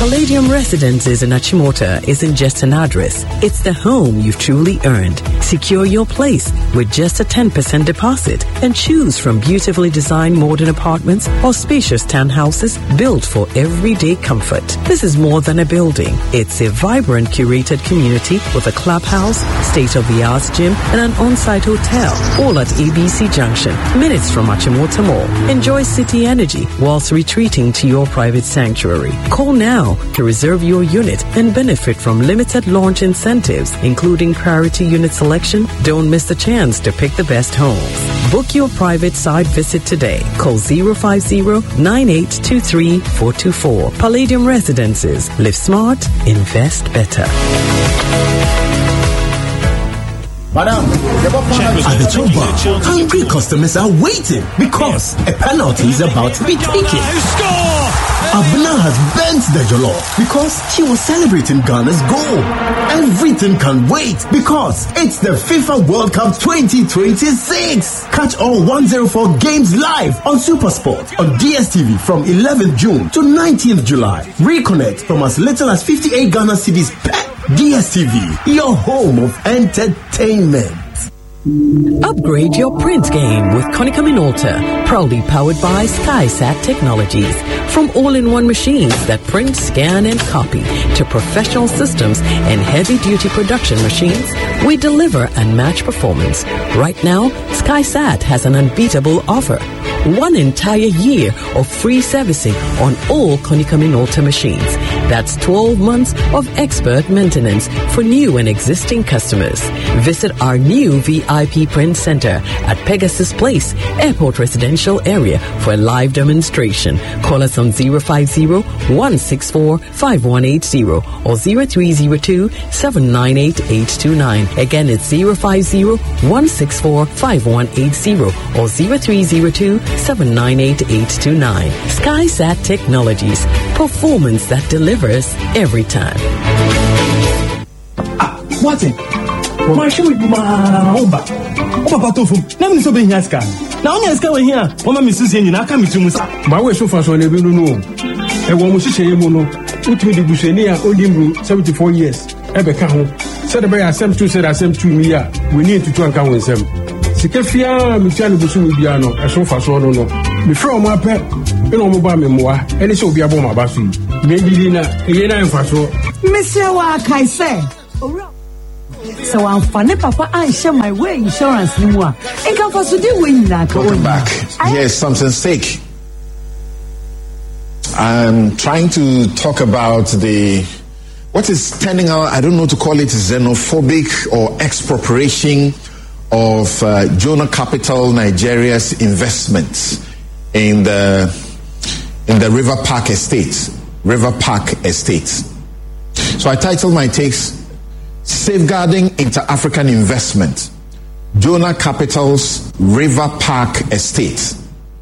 Palladium Residences in Achimota isn't just an address. It's the home you've truly earned. Secure your place with just a 10% deposit and choose from beautifully designed modern apartments or spacious townhouses built for everyday comfort. This is more than a building. It's a vibrant, curated community with a clubhouse, state-of-the-art gym, and an on-site hotel, all at ABC Junction, minutes from Achimota Mall. Enjoy city energy whilst retreating to your private sanctuary. Call now to reserve your unit and benefit from limited launch incentives, including priority unit selection. Don't miss the chance to pick the best homes. Book your private site visit today. Call 050-9823-424. Palladium Residences. Live smart, invest better. Madam, at the top bar, hungry customers are waiting because a penalty is about to be taken. Abna has bent the jollof because she was celebrating Ghana's goal. Everything can wait because it's the FIFA World Cup 2026. Catch all 104 games live on SuperSport on DSTV from 11th June to 19th July. Reconnect from as little as 58 Ghana cedis per DSTV, your home of entertainment. Upgrade your print game with Konica Minolta, proudly powered by SkySat Technologies. From all-in-one machines that print, scan, and copy to professional systems and heavy-duty production machines, we deliver unmatched performance. Right now, SkySat has an unbeatable offer. 1 entire year of free servicing on all Konica Minolta machines. That's 12 months of expert maintenance for new and existing customers. Visit our new VIP print center at Pegasus Place, Airport Residential Area for a live demonstration. Call us on 050-164-5180 or 0302-798-829. Again, it's 050-164-5180 or 0302-798-829. SkySat Technologies. Performance that delivers every time. What's it? My shoe with my own back. Oh, Papa, let me so be here. Now, let's go here. Mama, Mrs. Yen, I come to Musa. My way so fast when they don't know. And one was saying, Mono, put me the Bushenia, Odimbu, 74 years. Ebeka home. Said the way I sent to said I sent to me. We need to try and come with them. Sikefia, Michelle Busu Biano, a so fast one. Before my pet, you know, mobile memoir, and it shall be about my bathroom. Maybe Lina, a year and fast. Monsieur Wakai said. So I'm funny, Papa. I share my way insurance anymore. And come for today when welcome back. Here's something sick. I'm trying to talk about what is turning out, I don't know to call it xenophobic or expropriation of Jonah Capital Nigeria's investments in the River Park Estate. So I titled my takes, Safeguarding Inter-African Investment, Jonah Capital's River Park Estate.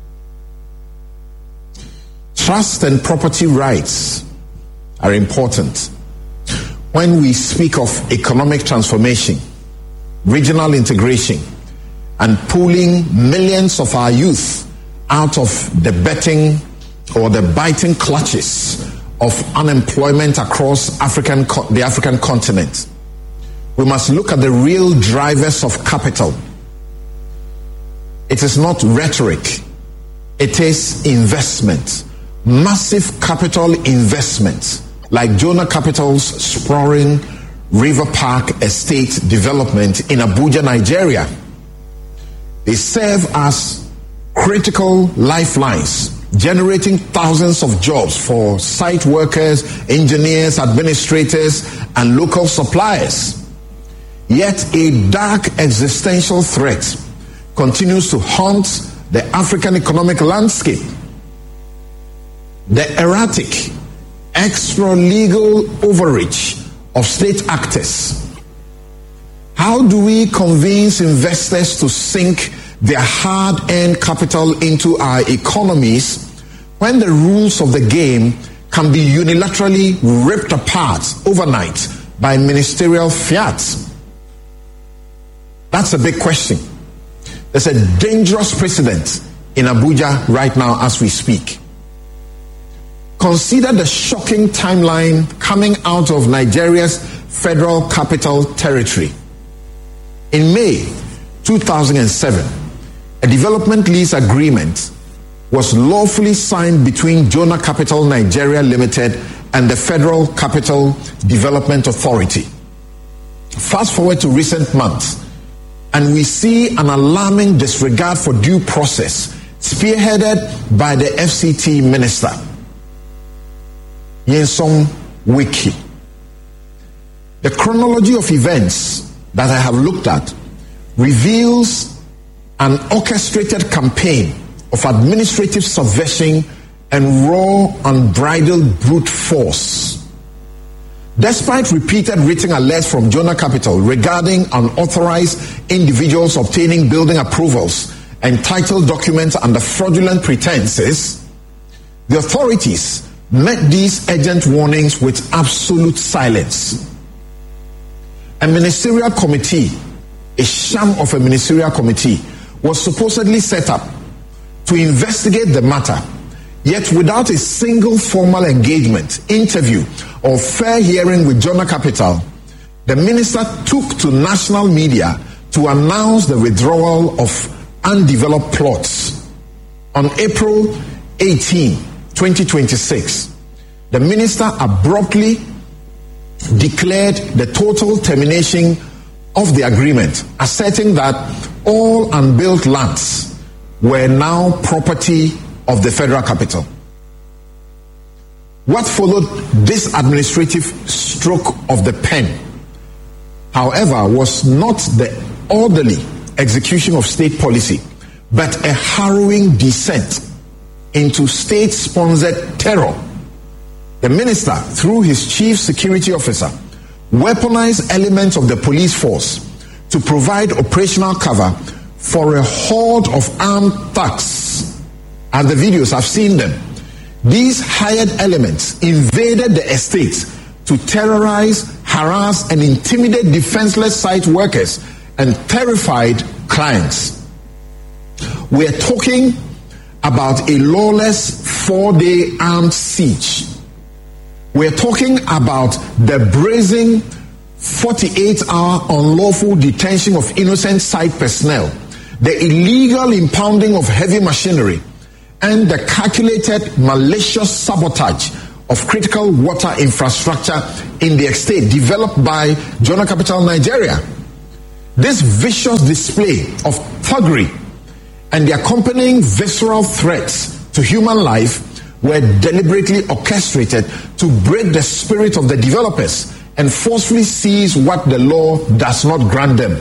Trust and property rights are important when we speak of economic transformation, regional integration, and pulling millions of our youth out of the betting or the biting clutches of unemployment across the African continent. We must look at the real drivers of capital. It is not rhetoric. It is investment. Massive capital investment, like Jonah Capital's sprawling River Park Estate development in Abuja, Nigeria. They serve as critical lifelines, generating thousands of jobs for site workers, engineers, administrators, and local suppliers. Yet a dark existential threat continues to haunt the African economic landscape. The erratic, extra-legal overreach of state actors. How do we convince investors to sink their hard-earned capital into our economies when the rules of the game can be unilaterally ripped apart overnight by ministerial fiat? That's a big question. There's a dangerous precedent in Abuja right now as we speak. Consider the shocking timeline coming out of Nigeria's Federal Capital Territory. In May 2007, a development lease agreement was lawfully signed between Jonah Capital Nigeria Limited and the Federal Capital Development Authority. Fast forward to recent months, and we see an alarming disregard for due process spearheaded by the FCT Minister, Nyesom Wike. The chronology of events that I have looked at reveals an orchestrated campaign of administrative subversion and raw, unbridled brute force. Despite repeated written alerts from Jonah Capital regarding unauthorized individuals obtaining building approvals and title documents under fraudulent pretenses, the authorities met these urgent warnings with absolute silence. A ministerial committee, a sham of a ministerial committee, was supposedly set up to investigate the matter, yet without a single formal engagement, interview, or fair hearing with Jonah Capital, the minister took to national media to announce the withdrawal of undeveloped plots. On April 18, 2026, the minister abruptly declared the total termination of the agreement, asserting that all unbuilt lands were now property of the Federal Capital. What followed this administrative stroke of the pen, however, was not the orderly execution of state policy, but a harrowing descent into state-sponsored terror. The minister, through his chief security officer, weaponized elements of the police force to provide operational cover for a horde of armed thugs. As the videos, I've seen them. These hired elements invaded the estate to terrorize, harass, and intimidate defenseless site workers and terrified clients. We're talking about a lawless 4-day armed siege. We're talking about the brazen 48-hour unlawful detention of innocent site personnel, the illegal impounding of heavy machinery, and the calculated malicious sabotage of critical water infrastructure in the estate developed by Jonah Capital Nigeria. This vicious display of thuggery and the accompanying visceral threats to human life were deliberately orchestrated to break the spirit of the developers and forcefully seize what the law does not grant them.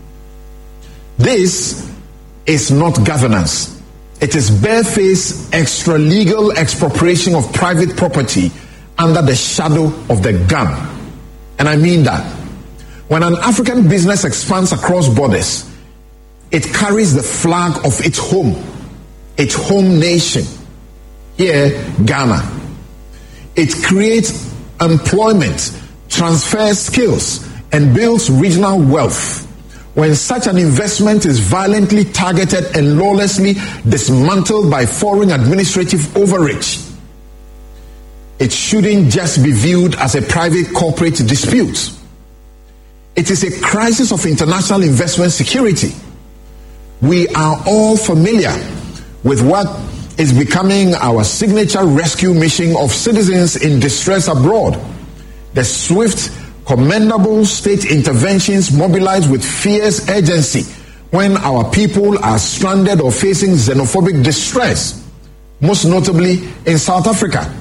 This is not governance. It is barefaced extra-legal expropriation of private property under the shadow of the gun. And I mean that. When an African business expands across borders, it carries the flag of its home nation. Here, Ghana. It creates employment, transfers skills, and builds regional wealth. When such an investment is violently targeted and lawlessly dismantled by foreign administrative overreach, it shouldn't just be viewed as a private corporate dispute. It is a crisis of international investment security. We are all familiar with what is becoming our signature rescue mission of citizens in distress abroad. The swift, commendable state interventions mobilized with fierce urgency when our people are stranded or facing xenophobic distress, most notably in South Africa.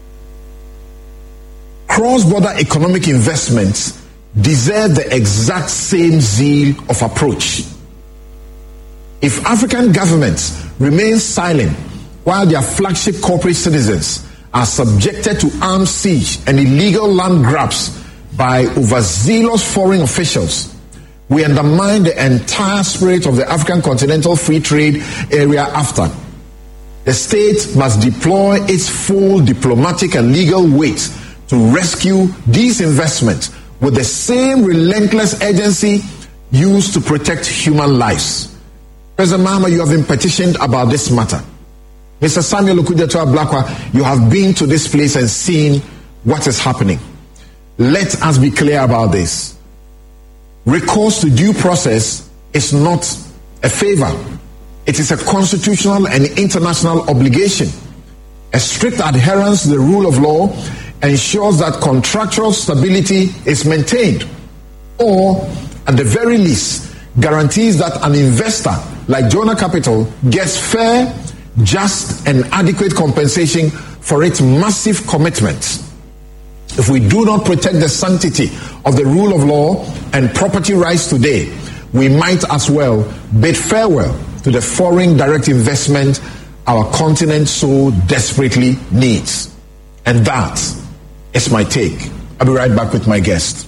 Cross-border economic investments deserve the exact same zeal of approach. If African governments remain silent while their flagship corporate citizens are subjected to armed siege and illegal land grabs by overzealous foreign officials, we undermine the entire spirit of the African Continental Free Trade Area AfTA. The state must deploy its full diplomatic and legal weight to rescue these investments with the same relentless urgency used to protect human lives. President Mahama, you have been petitioned about this matter. Mr. Samuel Okudzeto Ablakwa, you have been to this place and seen what is happening. Let us be clear about this. Recourse to due process is not a favor. It is a constitutional and international obligation. A strict adherence to the rule of law ensures that contractual stability is maintained, or at the very least guarantees that an investor like Jonah Capital gets fair, just and adequate compensation for its massive commitments. If we do not protect the sanctity of the rule of law and property rights today, we might as well bid farewell to the foreign direct investment our continent so desperately needs. And that is my take. I'll be right back with my guest.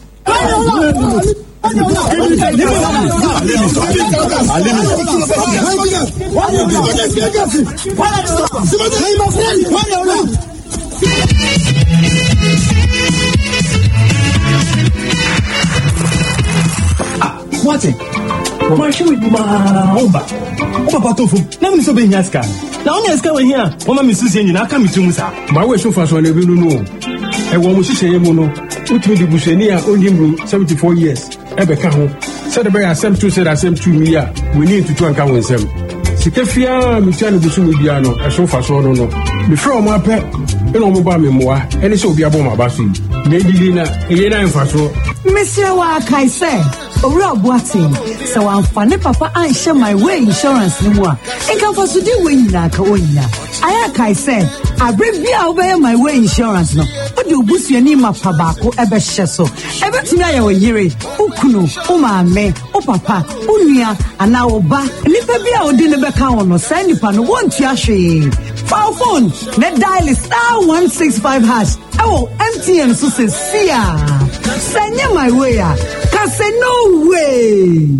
What? My shoe with my Oba Tofu. Never so being Yaska. Now, only Yaska here. One Mrs. and I come to Musa. My way so far, so I never know. A woman, she say, Mono, which will be Bushenia, only 74 years. Ebeka home. Said the bear, I sent to me. We need to try and come with them. Sikefia, Michelle Busumiano, a sofa so no. Before my pet, and on mobile memoir, and it's will be a bomb about you. Maybe Lina, and Faso. Monsieur Wakai said, Ora Boating, so I'm funny papa, I share my way insurance no more. And come for to do win na Kaoina. I said, I bring me away my way insurance no. But you boost your name of Pabako, Ebe Sheso. Everything I will hear it. Ukuno, Oma me, O Papa, Unia, and now Oba. Nipa be our dinner back on no send you pan one tiashi. Phone, net dial is *165#. Oh, MTN so says, see ya. Send you my way. Say no way.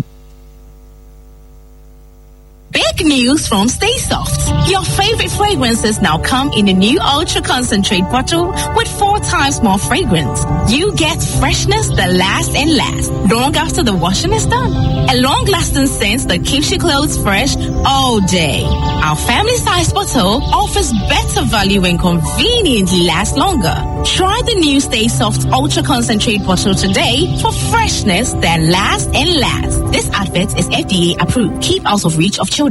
Big news from Stay Soft. Your favorite fragrances now come in a new ultra concentrate bottle with 4 times more fragrance. You get freshness that lasts and lasts long after the washing is done. A long-lasting scent that keeps your clothes fresh all day. Our family-sized bottle offers better value and conveniently lasts longer. Try the new Stay Soft ultra concentrate bottle today for freshness that lasts and lasts. This advert is FDA approved. Keep out of reach of children.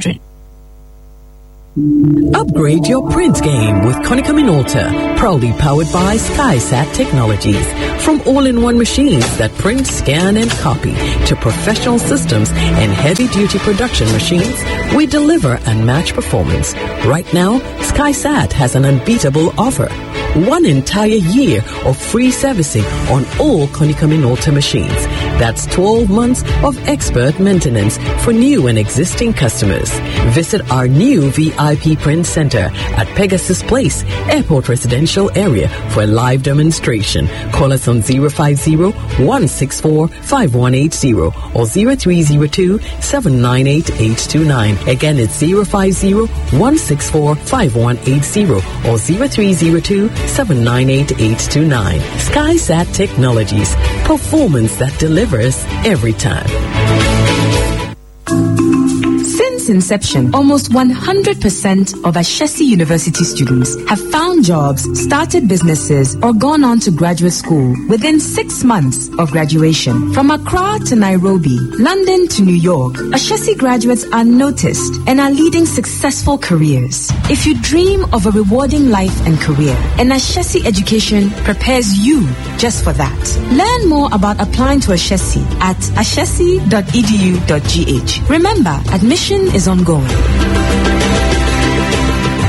Upgrade your print game with Konica Minolta, proudly powered by SkySat Technologies. From all-in-one machines that print, scan, and copy to professional systems and heavy-duty production machines, we deliver unmatched performance. Right now, SkySat has an unbeatable offer. 1 entire year of free servicing on all Konica Minolta machines. That's 12 months of expert maintenance for new and existing customers. Visit our new VIP print center at Pegasus Place, Airport Residential Area for a live demonstration. Call us on 050-164-5180 or 0302-798-829. Again, it's 050-164-5180 or 0302-798-829. SkySat Technologies. Performance that delivers every time. Since inception, almost 100% of Ashesi University students have found jobs, started businesses, or gone on to graduate school within 6 months of graduation. From Accra to Nairobi, London to New York, Ashesi graduates are noticed and are leading successful careers. If you dream of a rewarding life and career, an Ashesi education prepares you just for that. Learn more about applying to Ashesi at ashesi.edu.gh. Remember, admission is ongoing.